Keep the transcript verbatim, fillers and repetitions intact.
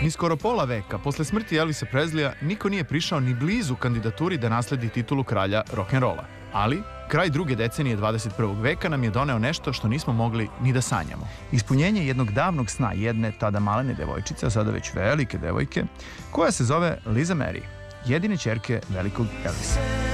Ni skoro pola veka posle smrti Elvisa Preslija niko nije prišao ni blizu kandidaturi da nasledi titulu kralja rock'n'rolla. Ali, kraj druge decenije dvadeset prvog veka nam je doneo nešto što nismo mogli ni da sanjamo. Ispunjenje jednog davnog sna jedne tada malene devojčice, a sada već velike devojke, koja se zove Liza Mary, jedine ćerke velikog Elvisa.